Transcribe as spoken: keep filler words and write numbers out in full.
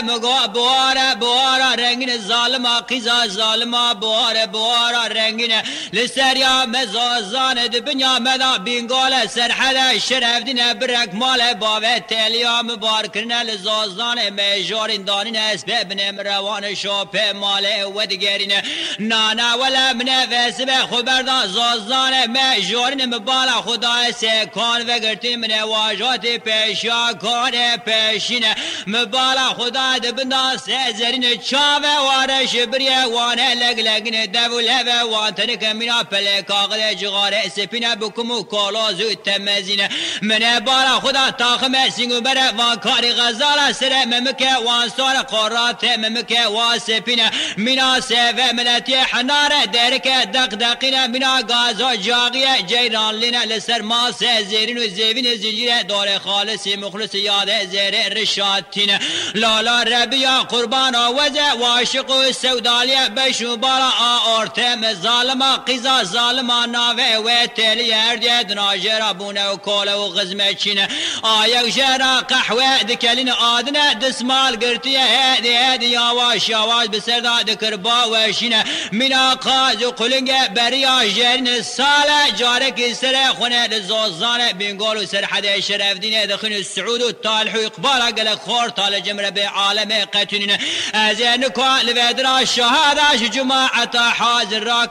مگا بواره بواره رنگین ظالما قیزا ظالما بواره بواره رنگین لسریا مزازان دبنیا مدا بینگال سرحد شرف دین برک مال باوه تلیا مبارکرن لزازان میجارین دانین اسبه بنم روان شوپه مال و دیگرین نانا ولا من وسبه خبردان زازان میجارین مبالا خدا سکان و گرتی من واجات پیشا کار پیشین مبالا خدا دبنا سزرین چاوه وارش بریه وانه لگ لگن دوله و وانتنک منا پلکاغل جغاره سپینه بکمو کالازو تمزینه من بالا خدا تاخم سینگو بره وان کاری غزاله سره ممکه وان سار قرات ممکه وان سپینه منا سوه ملتی حناره درکه دق دقینه منا گازو جاقیه جیران لینه لسر ما سه زیرین و زیوین زنجیره دار خالصی مخلص یاده زیر رشاتینه لالا ربیا قربان آوزه واشق و سودالیه بشو بالا آورته ظالما قیزا ظالما ناوه و تلی هردیه دناجرا بونه و کوله و غزمه چینه آیک جرا قحوه دکلین آدنه دسمال گرتیه هدی هدی یاواش یاواش بسردا دکر باوشینه مینا قاز و قلنگه بریا جرین ساله جارک سر خونه لزوزانه بینگول و سرحد شرف دینه دخین السعود و طالح و اقبالا قلق خور طال جمره به عالم قتنینه از نکوان لفدرا شهاداش جماعتا حاضر را